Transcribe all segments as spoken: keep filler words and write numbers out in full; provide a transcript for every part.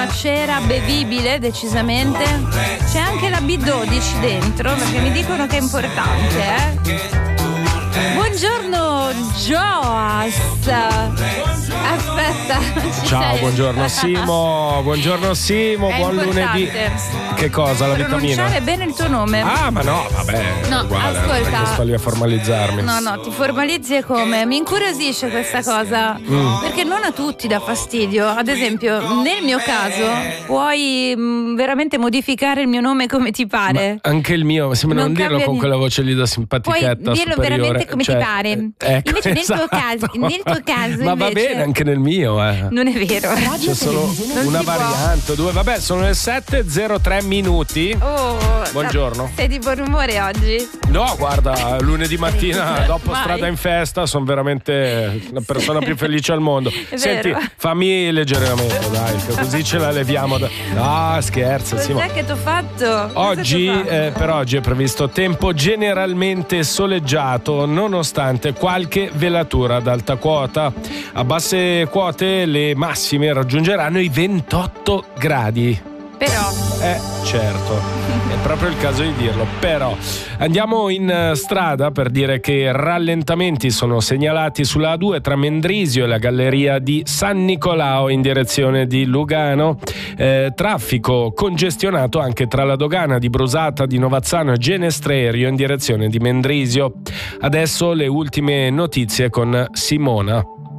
una cera bevibile, decisamente. C'è anche la B dodici dentro, perché mi dicono che è importante, eh. Buongiorno Joas. Aspetta. Ciao, sei. buongiorno Simo. Buongiorno Simo, È buon importante. lunedì. Che cosa, la vitamina? Pronunciare bene il tuo nome. Ah, ma no, vabbè. No, uguale, ascolta. non è che sto lì a formalizzarmi. No, no, ti formalizzi e come? Mi incuriosisce questa cosa, Mm. perché non a tutti dà fastidio. Ad esempio, nel mio caso, puoi mh, veramente modificare il mio nome come ti pare. Ma anche il mio, sembra non, Non dirlo cambia con niente. quella voce lì da Puoi simpatichetta dirlo superiore. veramente come Cioè, ti pare. eh, ecco, Invece nel esatto. tuo caso, nel tuo caso Ma va invece, bene anche nel mio, eh. non è vero. C'è solo Non una si può. variante, due. Vabbè, sono le sette e zero tre minuti. Oh, Buongiorno. Sei di buon umore oggi? No, guarda, lunedì mattina dopo Mai. Strada in Festa sono veramente la persona più felice al mondo. È Senti, vero. fammi leggere la mente, dai, che così ce la leviamo. Da... No, scherzo, Cos'è Simo. che ti ho fatto? Cosa Oggi, t'ho fatto? eh, per oggi è previsto tempo generalmente soleggiato, nonostante qualche velatura ad alta quota. A basse quote le massime raggiungeranno i ventotto gradi. Però Eh, certo, è proprio il caso di dirlo. Però andiamo in eh, strada per dire che rallentamenti sono segnalati sulla A due tra Mendrisio e la galleria di San Nicolao in direzione di Lugano. Eh, traffico congestionato anche tra la dogana di Brusata di Novazzano e Genestrerio in direzione di Mendrisio. Adesso le ultime notizie con Simona.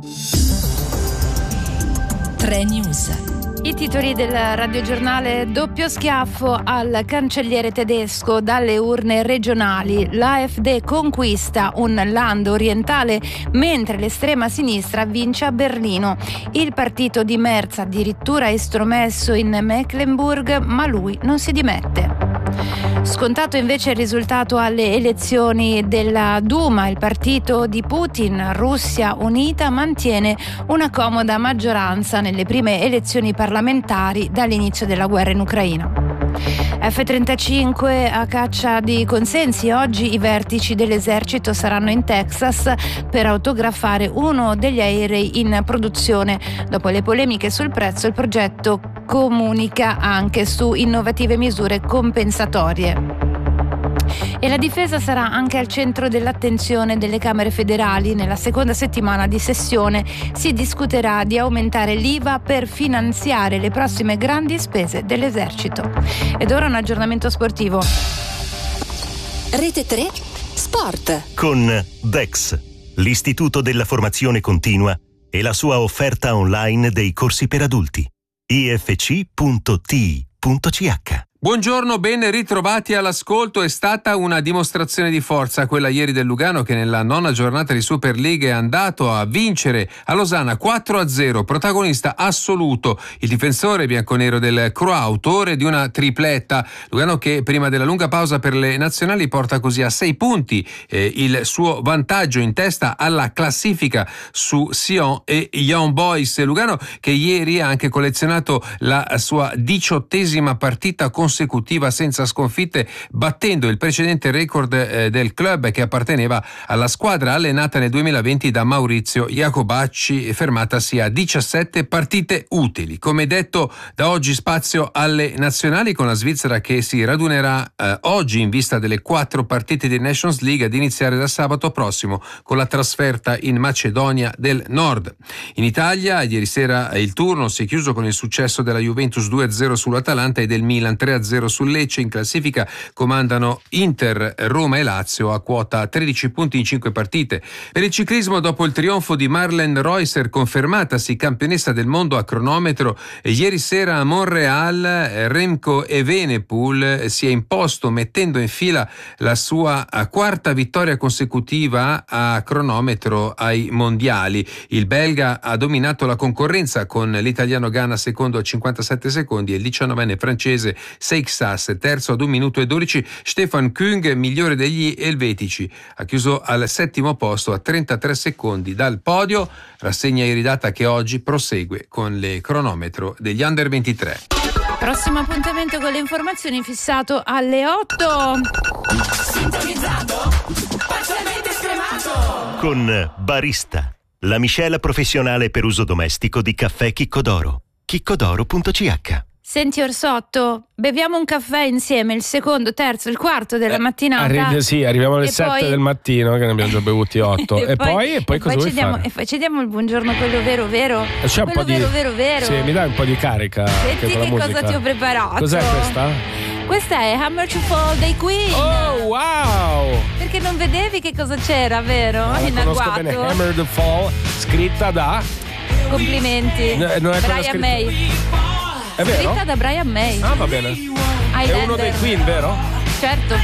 tre News. I titoli del radiogiornale: doppio schiaffo al cancelliere tedesco dalle urne regionali. L'A F D conquista un Land orientale mentre l'estrema sinistra vince a Berlino. Il partito di Merz addirittura estromesso in Mecklenburg, ma lui non si dimette. Scontato invece il risultato alle elezioni della Duma, il partito di Putin, Russia Unita, mantiene una comoda maggioranza nelle prime elezioni parlamentari dall'inizio della guerra in Ucraina. F trentacinque a caccia di consensi. Oggi i vertici dell'esercito saranno in Texas per autografare uno degli aerei in produzione. Dopo le polemiche sul prezzo, il progetto comunica anche su innovative misure compensatorie. E la difesa sarà anche al centro dell'attenzione delle Camere federali. Nella seconda settimana di sessione si discuterà di aumentare l'I V A per finanziare le prossime grandi spese dell'esercito. Ed ora un aggiornamento sportivo. Rete tre Sport. Con Dex, l'Istituto della Formazione Continua e la sua offerta online dei corsi per adulti. i f c punto t i punto c h. Buongiorno, ben ritrovati all'ascolto. È stata una dimostrazione di forza quella ieri del Lugano, che nella nona giornata di Super League è andato a vincere a Losanna quattro a zero, protagonista assoluto il difensore bianconero del Croix, autore di una tripletta. Lugano che prima della lunga pausa per le nazionali porta così a sei punti eh, il suo vantaggio in testa alla classifica su Sion e Young Boys. Lugano che ieri ha anche collezionato la sua diciottesima partita consecutiva consecutiva senza sconfitte, battendo il precedente record eh, del club che apparteneva alla squadra allenata nel duemilaventi da Maurizio Iacobacci, fermatasi a diciassette partite utili. Come detto, da oggi spazio alle nazionali, con la Svizzera che si radunerà eh, oggi in vista delle quattro partite di Nations League, ad iniziare da sabato prossimo con la trasferta in Macedonia del Nord. In Italia ieri sera il turno si è chiuso con il successo della Juventus due a zero sull'Atalanta e del Milan tre a zero sul Lecce. In classifica comandano Inter, Roma e Lazio a quota tredici punti in cinque partite. Per il ciclismo, dopo il trionfo di Marlen Reusser, confermatasi campionessa del mondo a cronometro, ieri sera a Montreal, Remco Evenepoel si è imposto mettendo in fila la sua quarta vittoria consecutiva a cronometro ai mondiali. Il belga ha dominato la concorrenza con l'italiano Ganna secondo a cinquantasette secondi e il diciannovenne francese Seixas terzo ad un minuto e dodici. Stefan Küng, migliore degli elvetici, ha chiuso al settimo posto a trentatré secondi dal podio. Rassegna iridata che oggi prosegue con le cronometro degli under ventitré. Prossimo appuntamento con le informazioni fissato alle otto. Sintonizzato, parzialmente scremato. Con Barista, la miscela professionale per uso domestico di caffè Chicco d'Oro. chiccodoro punto c h. Senti Orsotto, beviamo un caffè insieme il secondo, terzo, il quarto della Eh, mattinata. Arri- sì, arriviamo alle E sette poi- del mattino, che ne abbiamo già bevuti otto. e, poi, e poi e cosa poi vuoi ci diamo, fare? E poi ci diamo il buongiorno, quello vero vero. C'è un quello po' di vero vero vero. Sì, mi dai un po' di carica. anche Senti con la che musica. cosa ti ho preparato. Cos'è questa? Questa è Hammer to Fall dei Queen. Oh, wow! Perché non vedevi che cosa c'era, vero? Ah, la In conosco agguato. bene. Hammer the Fall, scritta da... Complimenti. No, non è quella Brian scritta- May. È vero? Scritta da Brian May. Ah, va bene. È Highlander. uno dei Queen, vero? Certo.